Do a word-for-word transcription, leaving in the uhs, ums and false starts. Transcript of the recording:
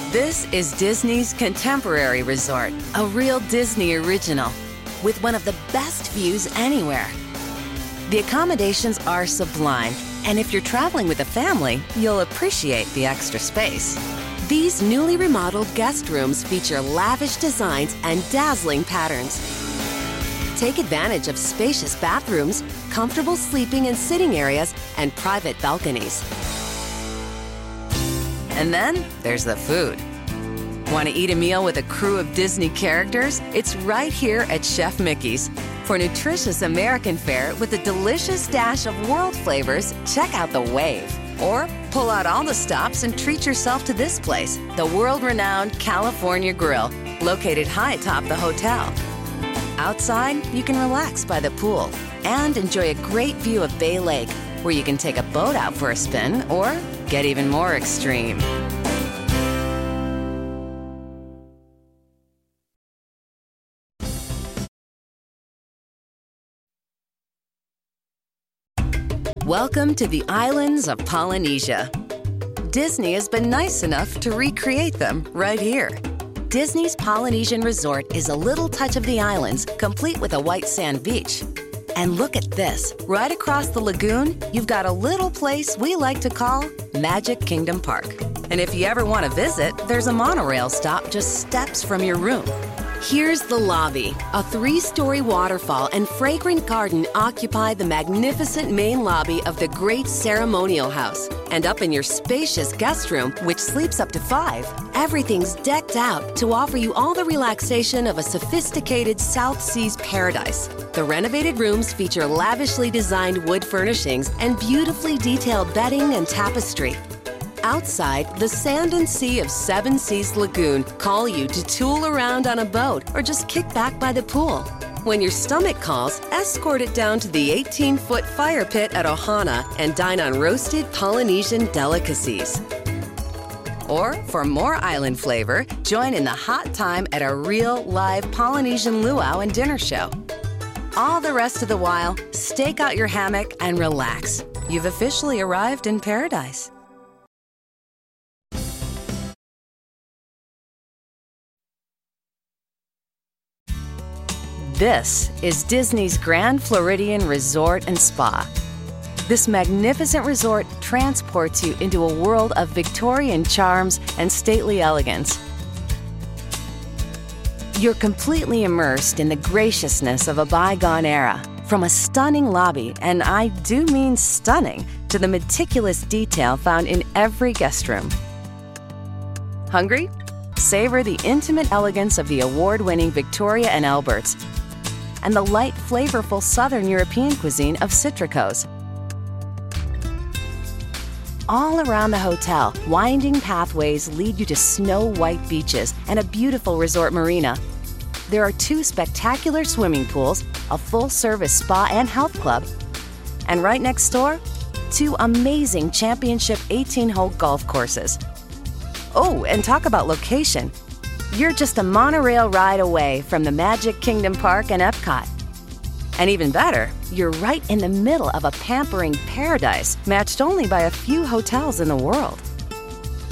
This is Disney's Contemporary Resort, a real Disney original, with one of the best views anywhere. The accommodations are sublime, and if you're traveling with a family, you'll appreciate the extra space. These newly remodeled guest rooms feature lavish designs and dazzling patterns. Take advantage of spacious bathrooms, comfortable sleeping and sitting areas, and private balconies. And then there's the food. Want to eat a meal with a crew of Disney characters? It's right here at Chef Mickey's. For nutritious American fare with a delicious dash of world flavors, check out the Wave. Or pull out all the stops and treat yourself to this place, the world-renowned California Grill, located high atop the hotel. Outside, you can relax by the pool and enjoy a great view of Bay Lake, where you can take a boat out for a spin or get even more extreme. Welcome to the islands of Polynesia. Disney has been nice enough to recreate them right here. Disney's Polynesian Resort is a little touch of the islands, complete with a white sand beach. And look at this. Right across the lagoon, you've got a little place we like to call Magic Kingdom Park. And if you ever want to visit, there's a monorail stop just steps from your room. Here's the lobby. A three-story waterfall and fragrant garden occupy the magnificent main lobby of the Great Ceremonial House. And up in your spacious guest room, which sleeps up to five, everything's decked out to offer you all the relaxation of a sophisticated South Seas paradise. The renovated rooms feature lavishly designed wood furnishings and beautifully detailed bedding and tapestry. Outside, the sand and sea of Seven Seas Lagoon call you to tool around on a boat or just kick back by the pool. When your stomach calls, escort it down to the eighteen-foot fire pit at Ohana and dine on roasted Polynesian delicacies. Or, for more island flavor, join in the hot time at a real, live Polynesian luau and dinner show. All the rest of the while, stake out your hammock and relax. You've officially arrived in paradise. This is Disney's Grand Floridian Resort and Spa. This magnificent resort transports you into a world of Victorian charms and stately elegance. You're completely immersed in the graciousness of a bygone era, from a stunning lobby, and I do mean stunning, to the meticulous detail found in every guest room. Hungry? Savor the intimate elegance of the award-winning Victoria and Albert's and the light, flavorful Southern European cuisine of Citrico's. All around the hotel, winding pathways lead you to snow-white beaches and a beautiful resort marina. There are two spectacular swimming pools, a full-service spa and health club, and right next door, two amazing championship eighteen-hole golf courses. Oh, and talk about location. You're just a monorail ride away from the Magic Kingdom Park and Epcot. And even better, you're right in the middle of a pampering paradise matched only by a few hotels in the world.